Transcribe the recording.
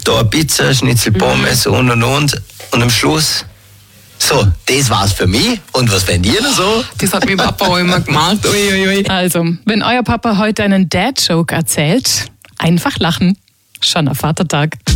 da eine Pizza, Schnitzel, Pommes und. Und am Schluss, so, das war's für mich. Und was fängt ihr noch so? Das hat mein Papa auch immer gemacht. Uiuiui. Also, wenn euer Papa heute einen Dad-Joke erzählt, einfach lachen. Schon am Vatertag.